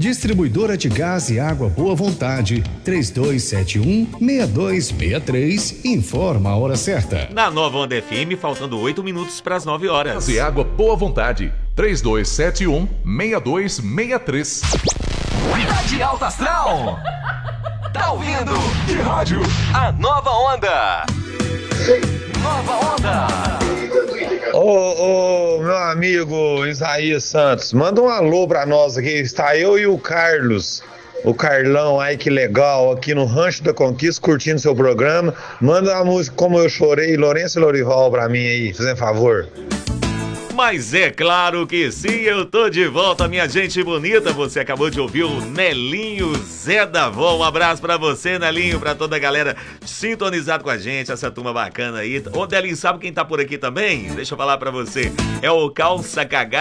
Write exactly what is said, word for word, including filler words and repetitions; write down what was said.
Distribuidora de Gás e Água Boa Vontade, três dois sete um, seis dois seis três, informa a hora certa. Na Nova Onda F M, faltando oito minutos para as nove horas. Gás e Água Boa Vontade, três dois sete um, seis dois seis três. Tá de alta astral? Tá ouvindo? Que rádio? A Nova Onda. Nova Onda. Ô, ô, meu amigo Isaías Santos, manda um alô pra nós aqui. Está eu e o Carlos, o Carlão, ai que legal, aqui no Rancho da Conquista, curtindo seu programa. Manda uma música Como Eu Chorei, Lourenço e Lorival pra mim aí, fazendo favor. Mas é claro que sim, eu tô de volta, minha gente bonita. Você acabou de ouvir o Nelinho Zé da Vó. Um abraço pra você, Nelinho, pra toda a galera sintonizado com a gente, essa turma bacana aí. Ô, Nelinho, sabe quem tá por aqui também? Deixa eu falar pra você. É o Calça Cagada.